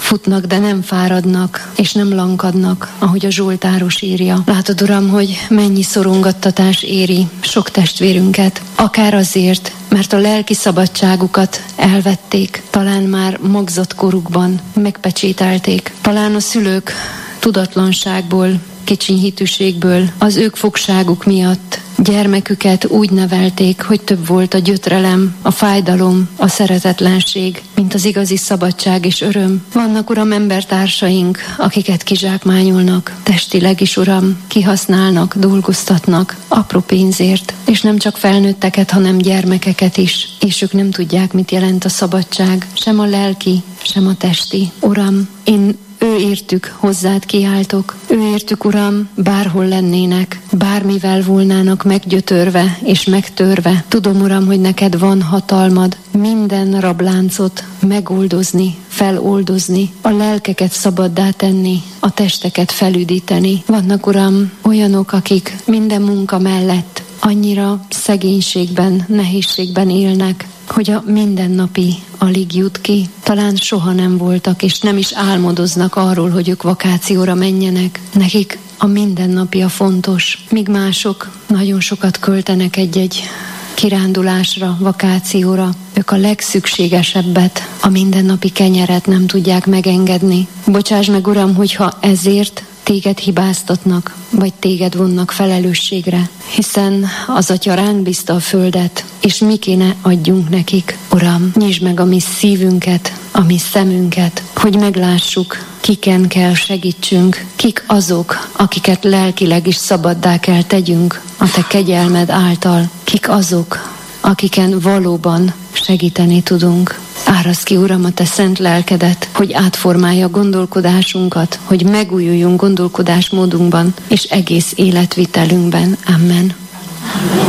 futnak, de nem fáradnak, és nem lankadnak, ahogy a zsoltáros írja. Látod, Uram, hogy mennyi szorongattatás éri sok testvérünket, akár azért, mert a lelki szabadságukat elvették, talán már magzott korukban megpecsételték, talán a szülők tudatlanságból, kicsiny hitűségből, az ők fogságuk miatt gyermeküket úgy nevelték, hogy több volt a gyötrelem, a fájdalom, a szeretetlenség, mint az igazi szabadság és öröm. Vannak, Uram, embertársaink, akiket kizsákmányolnak, testileg is, Uram, kihasználnak, dolgoztatnak, apró pénzért, és nem csak felnőtteket, hanem gyermekeket is, és ők nem tudják, mit jelent a szabadság, sem a lelki, sem a testi. Uram, én ő értük hozzád kiáltok. Ő értük, Uram, bárhol lennének, bármivel volnának meggyötörve és megtörve. Tudom, Uram, hogy neked van hatalmad minden rabláncot megoldozni, feloldozni, a lelkeket szabaddá tenni, a testeket felüdíteni. Vannak, Uram, olyanok, akik minden munka mellett annyira szegénységben, nehézségben élnek, hogy a mindennapi alig jut ki. Talán soha nem voltak, és nem is álmodoznak arról, hogy ők vakációra menjenek. Nekik a mindennapi a fontos, míg mások nagyon sokat költenek egy-egy kirándulásra, vakációra. Ők a legszükségesebbet, a mindennapi kenyeret nem tudják megengedni. Bocsáss meg, Uram, hogyha ezért téged hibáztatnak, vagy téged vonnak felelősségre, hiszen az Atya ránk bízta a földet, és mi kéne adjunk nekik. Uram, nyisd meg a mi szívünket, a mi szemünket, hogy meglássuk, kiken kell segítsünk, kik azok, akiket lelkileg is szabaddá kell tegyünk a te kegyelmed által, kik azok, akiken valóban segíteni tudunk. Áraszd ki, Uram, a te szent lelkedet, hogy átformálja gondolkodásunkat, hogy megújuljunk gondolkodásmódunkban és egész életvitelünkben. Amen.